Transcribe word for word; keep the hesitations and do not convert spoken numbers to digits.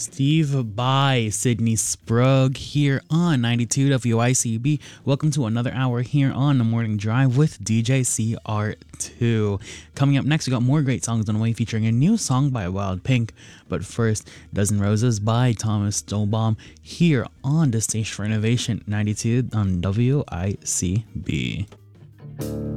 Steve by Sydney Sprugg here on ninety-two W I C B. Welcome to another hour here on The Morning Drive with D J C R two. Coming up next, we got more great songs on the way featuring a new song by Wild Pink. But first, Dozen Roses by Thomas Dolbaum here on the Station for Innovation ninety-two on W I C B.